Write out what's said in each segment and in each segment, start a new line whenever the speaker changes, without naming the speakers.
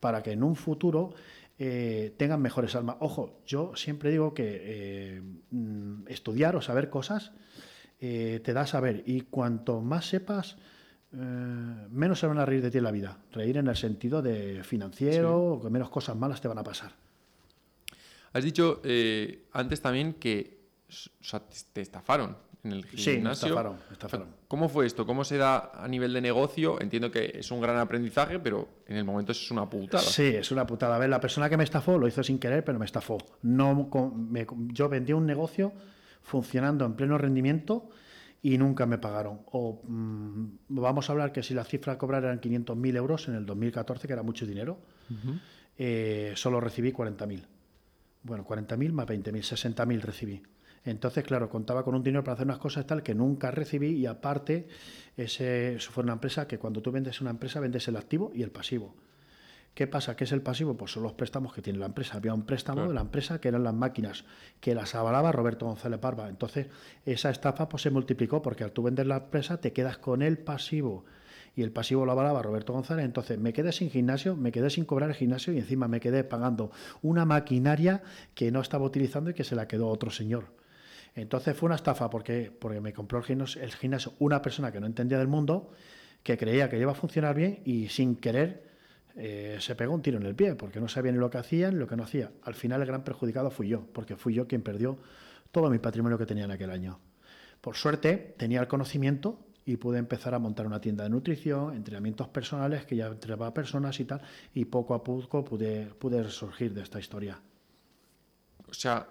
para que en un futuro tengan mejores almas. Ojo, yo siempre digo que estudiar o saber cosas te da a saber, y cuanto más sepas, menos se van a reír de ti en la vida. Reír en el sentido de financiero, o que menos cosas malas te van a pasar.
Has dicho antes también que o sea, te estafaron en el gimnasio.
Sí, me estafaron.
¿Cómo fue esto? ¿Cómo se da a nivel de negocio? Entiendo que es un gran aprendizaje, pero en el momento es una putada.
Sí, es una putada. A ver, la persona que me estafó lo hizo sin querer, pero me estafó. Yo vendí un negocio funcionando en pleno rendimiento y nunca me pagaron. Vamos a hablar que si la cifra a cobrar eran 500.000 euros en el 2014, que era mucho dinero, solo recibí 40.000. Bueno, 40.000 más 20.000, 60.000 recibí. Entonces, claro, contaba con un dinero para hacer unas cosas tal que nunca recibí, y aparte, eso fue una empresa que cuando tú vendes una empresa, vendes el activo y el pasivo. ¿Qué pasa? ¿Qué es el pasivo? Pues son los préstamos que tiene la empresa. Había un préstamo de la empresa que eran las máquinas, que las avalaba Roberto González Parva. Entonces, esa estafa pues se multiplicó, porque al tú vender la empresa te quedas con el pasivo, y el pasivo lo avalaba Roberto González. Entonces me quedé sin gimnasio, me quedé sin cobrar el gimnasio, y encima me quedé pagando una maquinaria que no estaba utilizando y que se la quedó otro señor. Entonces fue una estafa, porque me compró el gimnasio una persona que no entendía del mundo, que creía que iba a funcionar bien, y sin querer se pegó un tiro en el pie, porque no sabía ni lo que hacía ni lo que no hacía. Al final el gran perjudicado fui yo, porque fui yo quien perdió todo mi patrimonio que tenía en aquel año. Por suerte tenía el conocimiento y pude empezar a montar una tienda de nutrición, entrenamientos personales, que ya entrenaba personas y tal, y poco a poco pude resurgir de esta historia.
O sea,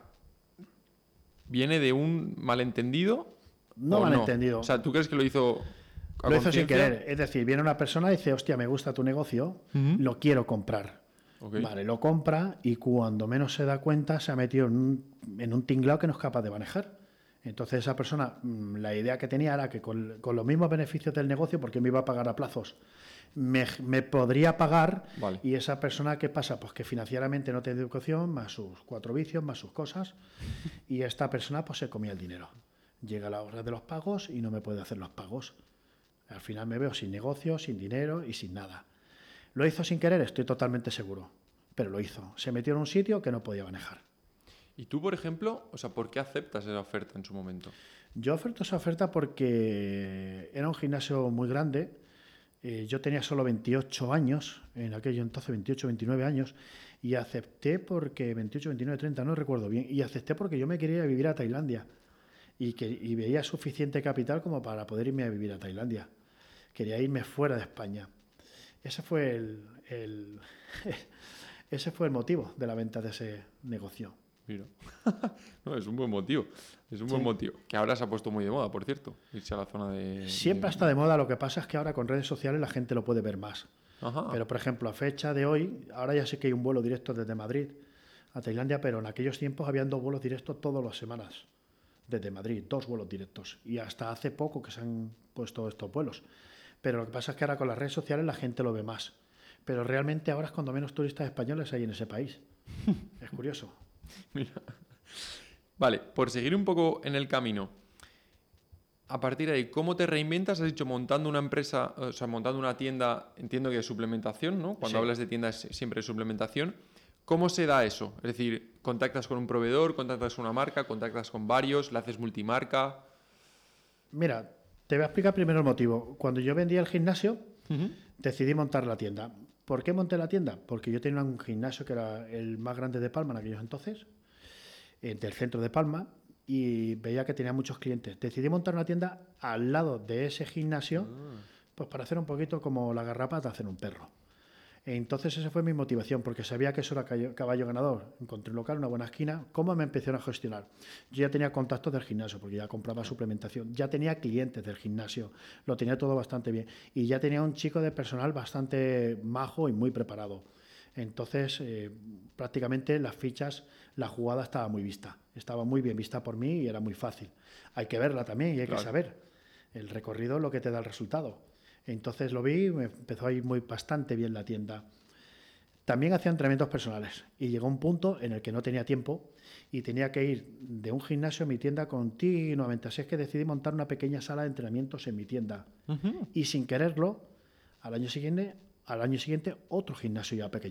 ¿viene de un malentendido?
No malentendido.
O sea, ¿tú crees que lo hizo
Lo hizo sin querer? Es decir, viene una persona y dice, hostia, me gusta tu negocio, lo quiero comprar.
Okay.
Vale, lo compra, y cuando menos se da cuenta se ha metido en un tinglao que no es capaz de manejar. Entonces esa persona, la idea que tenía era que con los mismos beneficios del negocio, porque me iba a pagar a plazos, me podría pagar.
Vale.
Y esa persona, ¿qué pasa? Pues que financieramente no tiene educación, más sus 4 vicios, más sus cosas, y esta persona pues se comía el dinero. Llega la hora de los pagos y no me puede hacer los pagos. Al final me veo sin negocio, sin dinero y sin nada. ¿Lo hizo sin querer? Estoy totalmente seguro, pero lo hizo. Se metió en un sitio que no podía manejar.
¿Y tú, por ejemplo, o sea, por qué aceptas esa oferta en su momento?
Yo oferto esa oferta porque era un gimnasio muy grande. Yo tenía solo 28 años, en aquello entonces 28, 29 años, y acepté porque 28, 29, 30, no recuerdo bien, y acepté porque yo me quería ir a vivir a Tailandia, y veía suficiente capital como para poder irme a vivir a Tailandia. Quería irme fuera de España. Ese fue ese fue el motivo de la venta de ese negocio.
Mira. No, es un buen motivo. Es un buen motivo. Que ahora se ha puesto muy de moda, por cierto. Irse a la zona de...
Siempre está de moda. Lo que pasa es que ahora con redes sociales la gente lo puede ver más.
Ajá.
Pero, por ejemplo, a fecha de hoy, ahora ya sé que hay un vuelo directo desde Madrid a Tailandia, pero en aquellos tiempos habían 2 vuelos directos todas las semanas. Desde Madrid, 2 vuelos directos. Y hasta hace poco que se han puesto estos vuelos. Pero lo que pasa es que ahora con las redes sociales la gente lo ve más. Pero realmente ahora es cuando menos turistas españoles hay en ese país. Es curioso.
Mira. Vale, por seguir un poco en el camino, a partir de ahí, ¿cómo te reinventas? Has dicho montando una empresa, o sea, montando una tienda, entiendo que de suplementación, ¿no? Cuando hablas de tiendas siempre de suplementación. ¿Cómo se da eso? Es decir, ¿contactas con un proveedor, contactas con una marca, contactas con varios, le haces multimarca?
Mira, te voy a explicar primero el motivo. Cuando yo vendía el gimnasio, decidí montar la tienda. ¿Por qué monté la tienda? Porque yo tenía un gimnasio que era el más grande de Palma en aquellos entonces, del centro de Palma, y veía que tenía muchos clientes. Decidí montar una tienda al lado de ese gimnasio, pues para hacer un poquito como la garrapata hacer un perro. Entonces esa fue mi motivación, porque sabía que eso era caballo ganador. Encontré un local, una buena esquina. ¿Cómo me empezaron a gestionar? Yo ya tenía contactos del gimnasio, porque ya compraba suplementación. Ya tenía clientes del gimnasio. Lo tenía todo bastante bien. Y ya tenía un chico de personal bastante majo y muy preparado. Entonces, prácticamente las fichas, la jugada estaba muy vista. Estaba muy bien vista por mí y era muy fácil. Hay que verla también y hay que saber. El recorrido es lo que te da el resultado. Entonces lo vi, me empezó a ir bastante bien la tienda. También hacía entrenamientos personales y llegó un punto en el que no tenía tiempo y tenía que ir de un gimnasio a mi tienda continuamente. Así es que decidí montar una pequeña sala de entrenamientos en mi tienda. Y sin quererlo, al año siguiente otro gimnasio ya pequeño.